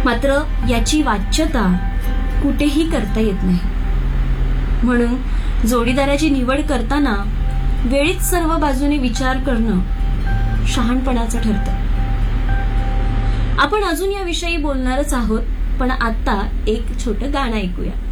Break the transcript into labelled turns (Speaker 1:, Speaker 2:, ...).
Speaker 1: मात्र याची वाच्यता कुठेही करता येत नाही. म्हणून जोडीदाराची निवड करताना वेळीच सर्व बाजूने विचार करणं शहाणपणाचं ठरतं. आपण अजून या विषयी बोलणारच आहोत, पण आता एक छोटं गाणं ऐकूया.